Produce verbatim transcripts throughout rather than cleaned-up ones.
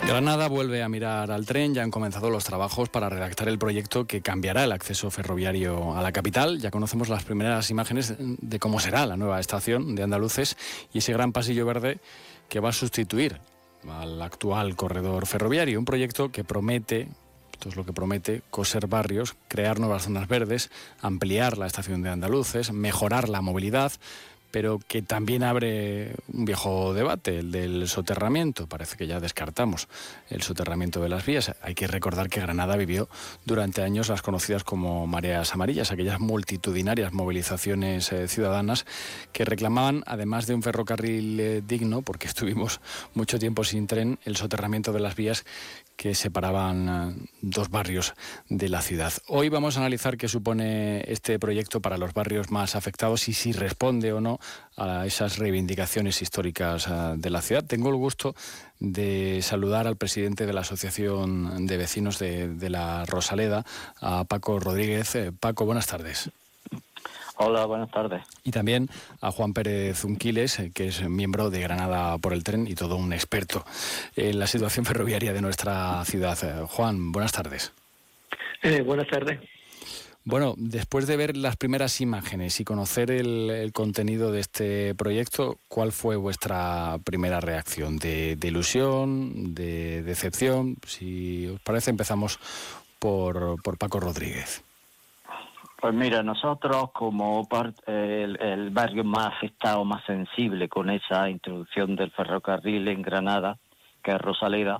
Granada vuelve a mirar al tren. Ya han comenzado los trabajos para redactar el proyecto que cambiará el acceso ferroviario a la capital. Ya conocemos las primeras imágenes de cómo será la nueva estación de Andaluces y ese gran pasillo verde que va a sustituir al actual corredor ferroviario. Un proyecto que promete, esto es lo que promete, coser barrios, crear nuevas zonas verdes, ampliar la estación de Andaluces, mejorar la movilidad, pero que también abre un viejo debate, el del soterramiento. Parece que ya descartamos el soterramiento de las vías. Hay que recordar que Granada vivió durante años las conocidas como mareas amarillas, aquellas multitudinarias movilizaciones eh, ciudadanas que reclamaban, además de un ferrocarril eh, digno, porque estuvimos mucho tiempo sin tren, el soterramiento de las vías que separaban uh, dos barrios de la ciudad. Hoy vamos a analizar qué supone este proyecto para los barrios más afectados y si responde o no a esas reivindicaciones históricas uh, de la ciudad. Tengo el gusto de saludar al presidente de la Asociación de Vecinos de, de la Rosaleda, a Paco Rodríguez. Eh, Paco, buenas tardes. Hola, buenas tardes. Y también a Juan Pérez Unquiles, que es miembro de Granada por el Tren y todo un experto en la situación ferroviaria de nuestra ciudad. Juan, buenas tardes. Eh, buenas tardes. Bueno, después de ver las primeras imágenes y conocer el, el contenido de este proyecto, ¿cuál fue vuestra primera reacción? ¿De, de ilusión, de decepción? Si os parece, empezamos por, por Paco Rodríguez. Pues mira, nosotros como part, el, el barrio más afectado, más sensible con esa introducción del ferrocarril en Granada, que es Rosaleda,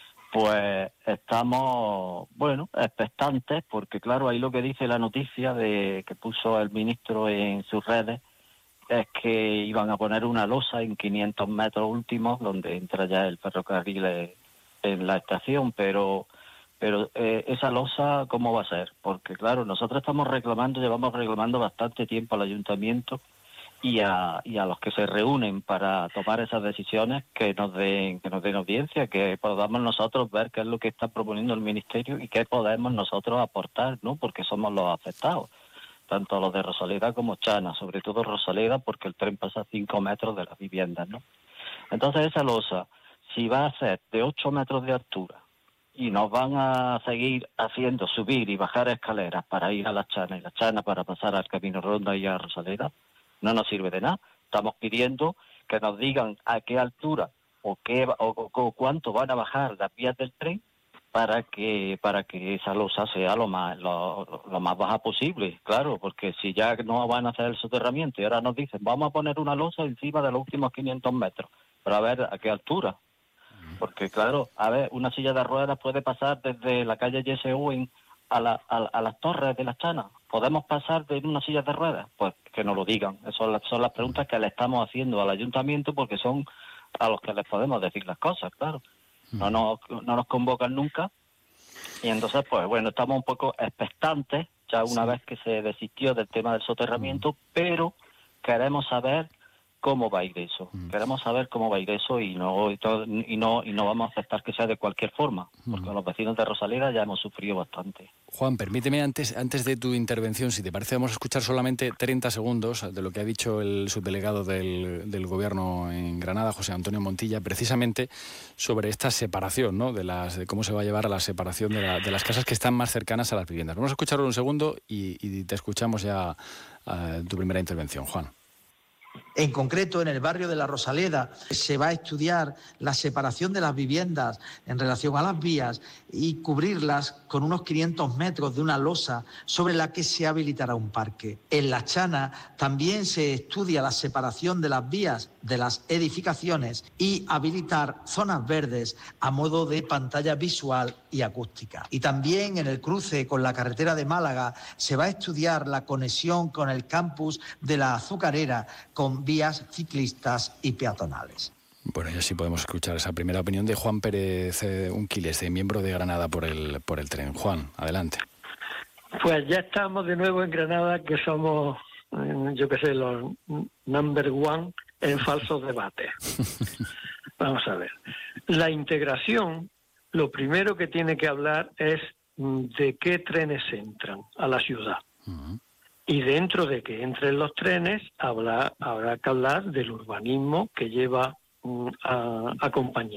pues estamos, bueno, expectantes, porque claro, ahí lo que dice la noticia de que puso el ministro en sus redes es que iban a poner una losa en quinientos metros últimos, donde entra ya el ferrocarril en la estación, pero... Pero eh, esa losa, ¿cómo va a ser? Porque, claro, nosotros estamos reclamando, llevamos reclamando bastante tiempo al ayuntamiento y a, y a los que se reúnen para tomar esas decisiones que nos den que nos den audiencia, que podamos nosotros ver qué es lo que está proponiendo el Ministerio y qué podemos nosotros aportar, ¿no? Porque somos los afectados, tanto los de Rosaleda como Chana, sobre todo Rosaleda, porque el tren pasa a cinco metros de las viviendas, ¿no? Entonces esa losa, si va a ser de ocho metros de altura, y nos van a seguir haciendo subir y bajar escaleras para ir a la Chana y la Chana para pasar al Camino Ronda y a Rosaleda, no nos sirve de nada. Estamos pidiendo que nos digan a qué altura o qué o, o, o cuánto van a bajar las vías del tren para que para que esa losa sea lo más lo, lo más baja posible, claro, porque si ya no van a hacer el soterramiento y ahora nos dicen vamos a poner una losa encima de los últimos quinientos metros, pero a ver a qué altura. Porque, claro, a ver, una silla de ruedas puede pasar desde la calle Jesse Owens a, la, a, a las torres de las Chanas. ¿Podemos pasar de una silla de ruedas? Pues que nos lo digan. Esas son las, son las preguntas que le estamos haciendo al ayuntamiento porque son a los que les podemos decir las cosas, claro. No nos, no nos convocan nunca y entonces, pues bueno, estamos un poco expectantes ya una sí. vez que se desistió del tema del soterramiento, pero queremos saber cómo va a ir eso. Mm. Queremos saber cómo va a ir eso y no y, todo, y no y no vamos a aceptar que sea de cualquier forma, porque mm. los vecinos de Rosaleda ya hemos sufrido bastante. Juan, permíteme antes antes de tu intervención, si te parece, vamos a escuchar solamente treinta segundos de lo que ha dicho el subdelegado del, del Gobierno en Granada, José Antonio Montilla, precisamente sobre esta separación, ¿no? De las de cómo se va a llevar a la separación de, la, de las casas que están más cercanas a las viviendas. Vamos a escucharlo un segundo y, y te escuchamos ya uh, tu primera intervención, Juan. En concreto, en el barrio de la Rosaleda se va a estudiar la separación de las viviendas en relación a las vías y cubrirlas con unos quinientos metros de una losa sobre la que se habilitará un parque. En La Chana también se estudia la separación de las vías de las edificaciones y habilitar zonas verdes a modo de pantalla visual y acústica. Y también en el cruce con la carretera de Málaga se va a estudiar la conexión con el campus de la Azucarera con vías ciclistas y peatonales. Bueno, ya sí podemos escuchar esa primera opinión de Juan Pérez eh, Unquiles, de miembro de Granada por el por el tren. Juan, adelante. Pues ya estamos de nuevo en Granada, que somos, yo qué sé, los number one en falsos debates. Vamos a ver. La integración, lo primero que tiene que hablar es de qué trenes entran a la ciudad. Uh-huh. Y dentro de que entren los trenes, habrá, habrá que hablar del urbanismo que lleva um, a, acompañado.